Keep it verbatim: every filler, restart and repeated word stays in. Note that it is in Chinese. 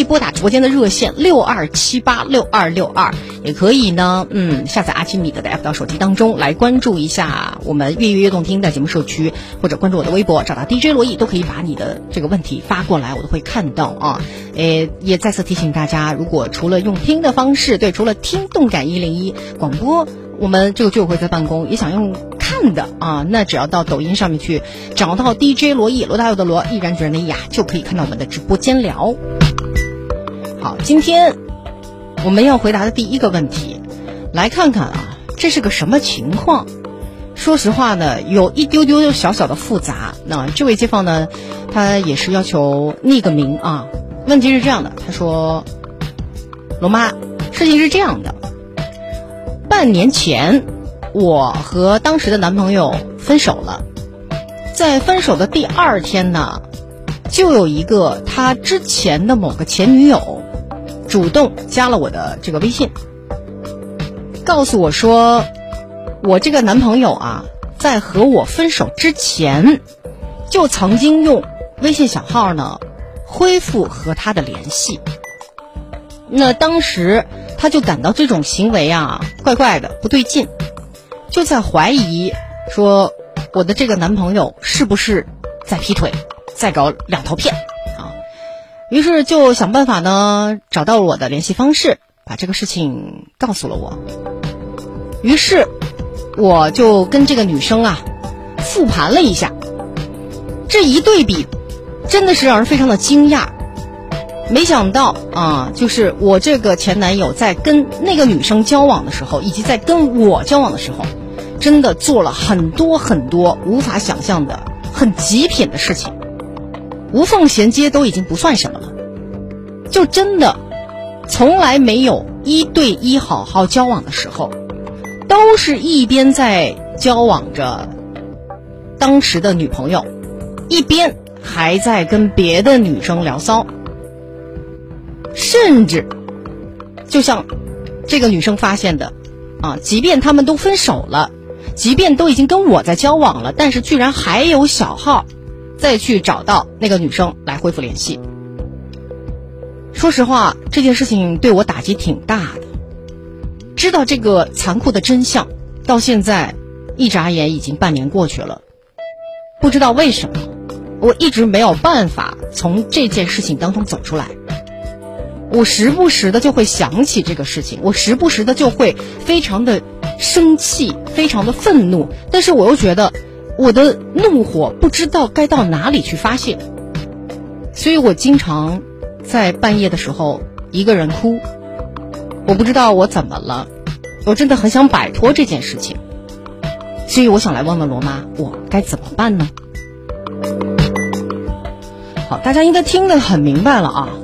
以拨打直播间的热线六二七八六二六二，也可以呢，嗯，下载阿基米德的 app 到手机当中来关注一下我们粤语悦动听的节目社区，或者关注我的微博，找到 D J 罗毅，都可以把你的这个问题发过来，我都会看到啊。诶，也再次提醒大家，如果除了用听的方式，对，除了听动感一零一广播，我们这个居委会在办公，也想用看的啊，那只要到抖音上面去找到 D J 罗毅，罗大佑的罗，毅然决然的毅啊，就可以看到我们的直播间聊。好，今天我们要回答的第一个问题，来看看啊，这是个什么情况？说实话呢，有一丢丢小小的复杂。那这位街坊呢，他也是要求匿个名啊。问题是这样的，他说：“罗妈，事情是这样的，半年前我和当时的男朋友分手了，在分手的第二天呢，就有一个他之前的某个前女友主动加了我的这个微信，告诉我说，我这个男朋友啊，在和我分手之前，就曾经用微信小号呢恢复和他的联系。那当时他就感到这种行为啊怪怪的，不对劲，就在怀疑说我的这个男朋友是不是在劈腿，在搞两头骗啊。于是就想办法呢找到我的联系方式，把这个事情告诉了我。于是我就跟这个女生啊复盘了一下，这一对比真的是让人非常的惊讶。没想到啊，就是我这个前男友在跟那个女生交往的时候，以及在跟我交往的时候，真的做了很多很多无法想象的很极品的事情，无缝衔接都已经不算什么了，就真的从来没有一对一好好交往的时候，都是一边在交往着当时的女朋友，一边还在跟别的女生聊骚。甚至就像这个女生发现的啊，即便他们都分手了，即便都已经跟我在交往了，但是居然还有小号再去找到那个女生来恢复联系。说实话，这件事情对我打击挺大的。知道这个残酷的真相，到现在一眨眼已经半年过去了，不知道为什么我一直没有办法从这件事情当中走出来。我时不时的就会想起这个事情，我时不时的就会非常的生气，非常的愤怒，但是我又觉得我的怒火不知道该到哪里去发泄，所以我经常在半夜的时候一个人哭。我不知道我怎么了，我真的很想摆脱这件事情，所以我想来问问罗妈，我该怎么办呢？好，大家应该听得很明白了啊。